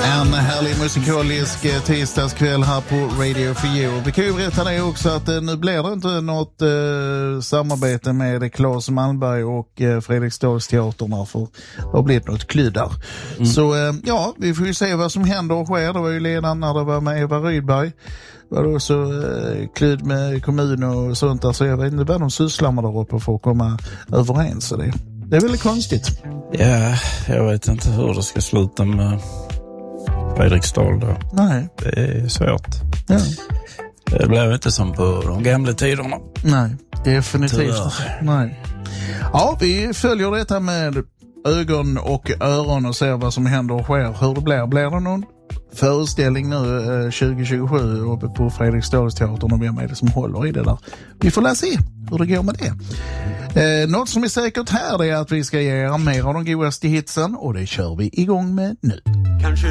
En härlig musikalisk tisdagskväll här på Radio 4. Vi kan ju berätta det också att nu blir det inte något samarbete med Claes Malmberg och Fredriksdalsteatern, för det har blivit något klydar. Så ja, vi får ju se vad som händer och sker. Det var ju ledaren när det var med Eva Rydberg. Var det också klyd med kommun och sånt där, så jag vet inte vad de sysslar med där uppe för att komma överens. Det är väldigt konstigt. Ja, jag vet inte hur det ska sluta med Fredriksdal då. Nej. Det är svårt. Ja. Det blev inte som på de gamla tiderna. Nej, definitivt. Nej. Ja, vi följer detta med ögon och öron och ser vad som händer och sker. Hur det blir. Blir det någon föreställning nu 2027 uppe på Fredriksdalsteatern och vem är det som håller i det där? Vi får läsa se hur det går med det. Något som är säkert här är att vi ska ge er mer av de godaste hitsen, och det kör vi igång med nu. Kanske